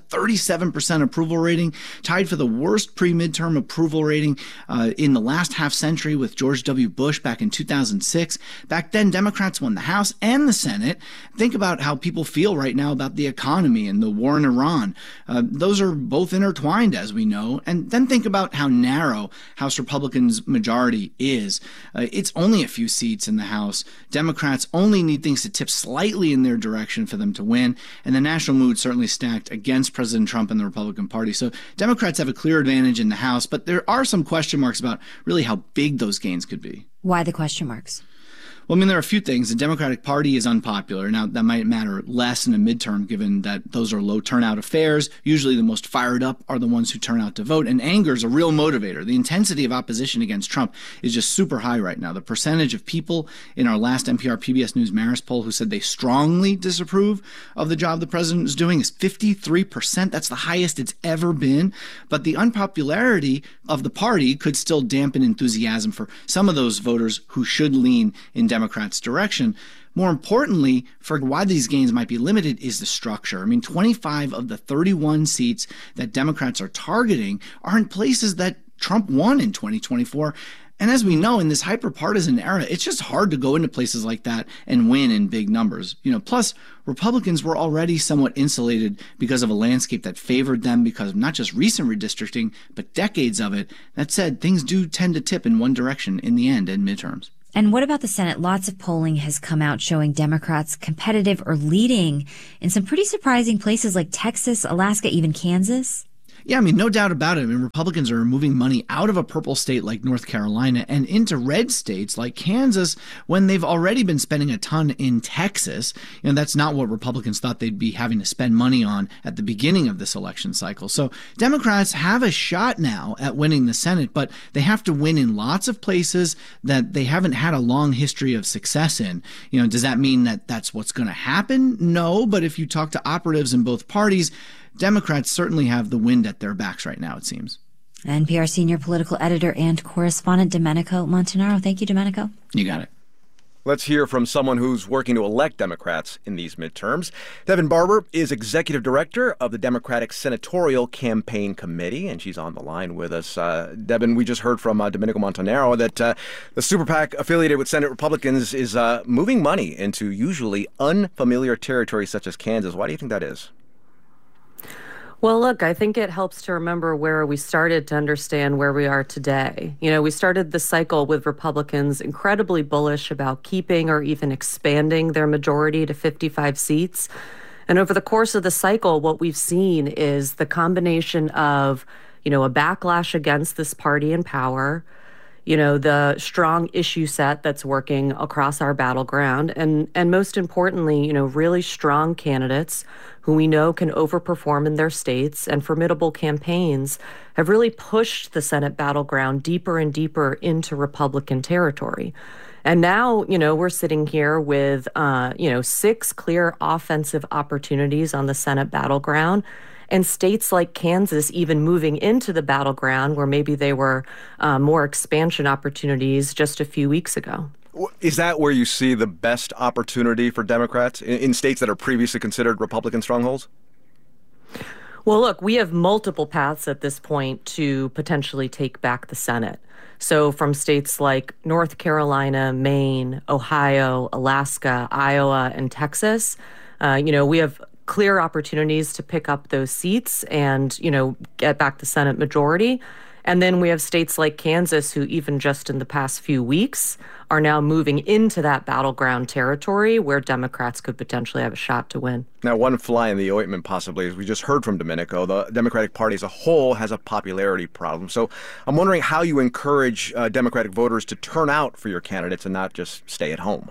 37% approval rating, tied for the worst pre-midterm approval rating in the last half century with George W. Bush back in 2006. Back then, Democrats won the House and the Senate. Think about how people feel right now about the economy and the war in Iran. Those are both intertwined, as we know. And then think about how narrow House Republicans' majority is. It's only a few seats in the House. Democrats only need things to tip slightly in their direction for them to win. And the national mood certainly stacked against President Trump and the Republican Party. So Democrats have a clear advantage in the House, but there are some question marks about really how big those gains could be. Why the question marks? Well, there are a few things. The Democratic Party is unpopular. Now, that might matter less in a midterm, given that those are low turnout affairs. Usually the most fired up are the ones who turn out to vote. And anger is a real motivator. The intensity of opposition against Trump is just super high right now. The percentage of people in our last NPR PBS News Marist poll who said they strongly disapprove of the job the president is doing is 53%. That's the highest it's ever been. But the unpopularity of the party could still dampen enthusiasm for some of those voters who should lean in Democrats' direction. More importantly, for why these gains might be limited is the structure. I mean, 25 of the 31 seats that Democrats are targeting are in places that Trump won in 2024. And as we know, in this hyper-partisan era, it's just hard to go into places like that and win in big numbers. Plus, Republicans were already somewhat insulated because of a landscape that favored them because of not just recent redistricting, but decades of it. That said, things do tend to tip in one direction in the end in midterms. And what about the Senate? Lots of polling has come out showing Democrats competitive or leading in some pretty surprising places like Texas, Alaska, even Kansas. Yeah, I mean, no doubt about it. I mean, Republicans are moving money out of a purple state like North Carolina and into red states like Kansas when they've already been spending a ton in Texas. That's not what Republicans thought they'd be having to spend money on at the beginning of this election cycle. So Democrats have a shot now at winning the Senate, but they have to win in lots of places that they haven't had a long history of success in. Does that mean that that's what's going to happen? No, but if you talk to operatives in both parties, Democrats certainly have the wind at their backs right now, it seems. NPR senior political editor and correspondent Domenico Montanaro. Thank you, Domenico. You got it. Let's hear from someone who's working to elect Democrats in these midterms. Devin Barber is executive director of the Democratic Senatorial Campaign Committee, and she's on the line with us. Devin, we just heard from Domenico Montanaro that the super PAC affiliated with Senate Republicans is moving money into usually unfamiliar territory such as Kansas. Why do you think that is? Well, look, I think it helps to remember where we started to understand where we are today. We started the cycle with Republicans incredibly bullish about keeping or even expanding their majority to 55 seats. And over the course of the cycle, what we've seen is the combination of, a backlash against this party in power, the strong issue set that's working across our battleground, and most importantly, really strong candidates who we know can overperform in their states, and formidable campaigns have really pushed the Senate battleground deeper and deeper into Republican territory. And now, we're sitting here with, 6 clear offensive opportunities on the Senate battleground. And states like Kansas even moving into the battleground where maybe they were more expansion opportunities just a few weeks ago. Is that where you see the best opportunity for Democrats in states that are previously considered Republican strongholds? Well, look, we have multiple paths at this point to potentially take back the Senate. So from states like North Carolina, Maine, Ohio, Alaska, Iowa, and Texas, we have clear opportunities to pick up those seats and, get back the Senate majority. And then we have states like Kansas who even just in the past few weeks are now moving into that battleground territory where Democrats could potentially have a shot to win. Now, one fly in the ointment possibly, as we just heard from Domenico, the Democratic Party as a whole has a popularity problem. So I'm wondering how you encourage Democratic voters to turn out for your candidates and not just stay at home.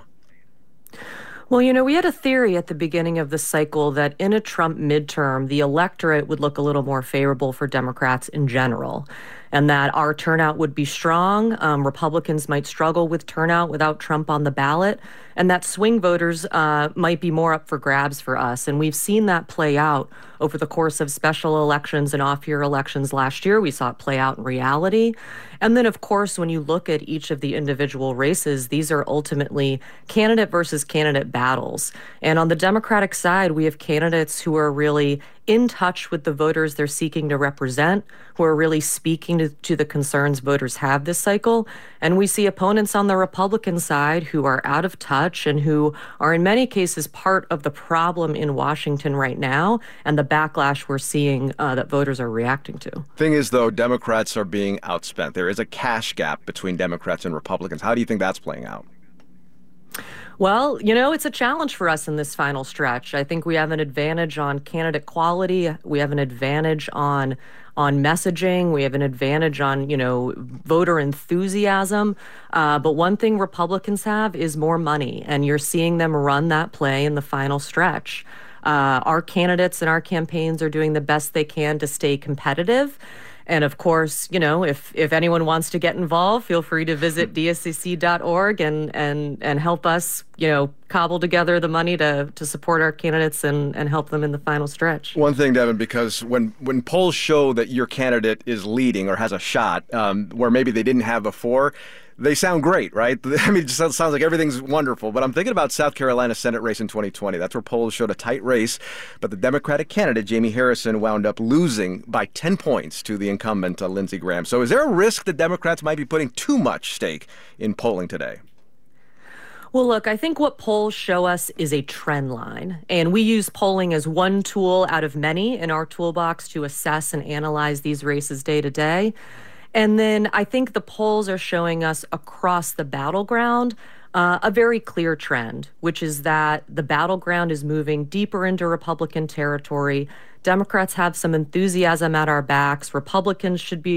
Well, we had a theory at the beginning of the cycle that in a Trump midterm, the electorate would look a little more favorable for Democrats in general, and that our turnout would be strong. Republicans might struggle with turnout without Trump on the ballot, and that swing voters might be more up for grabs for us. And we've seen that play out over the course of special elections and off-year elections last year. We saw it play out in reality. And then, of course, when you look at each of the individual races, these are ultimately candidate versus candidate battles. And on the Democratic side, we have candidates who are really in touch with the voters they're seeking to represent, who are really speaking to the concerns voters have this cycle. And we see opponents on the Republican side who are out of touch and who are in many cases part of the problem in Washington right now and the backlash we're seeing that voters are reacting to. Thing is, though, Democrats are being outspent. There is a cash gap between Democrats and Republicans. How do you think that's playing out? Well, it's a challenge for us in this final stretch. I think we have an advantage on candidate quality. We have an advantage on messaging. We have an advantage on, voter enthusiasm. But one thing Republicans have is more money, and you're seeing them run that play in the final stretch. Our candidates and our campaigns are doing the best they can to stay competitive. And of course, if anyone wants to get involved, feel free to visit dscc.org and help us, cobble together the money to support our candidates and help them in the final stretch. One thing, Devin, because when polls show that your candidate is leading or has a shot where maybe they didn't have before, they sound great, right? I mean, it just sounds like everything's wonderful. But I'm thinking about South Carolina Senate race in 2020. That's where polls showed a tight race. But the Democratic candidate, Jamie Harrison, wound up losing by 10 points to the incumbent, Lindsey Graham. So is there a risk that Democrats might be putting too much stake in polling today? Well, look, I think what polls show us is a trend line. And we use polling as one tool out of many in our toolbox to assess and analyze these races day to day. And then I think the polls are showing us across the battleground a very clear trend, which is that the battleground is moving deeper into Republican territory. Democrats have some enthusiasm at our backs. Republicans should be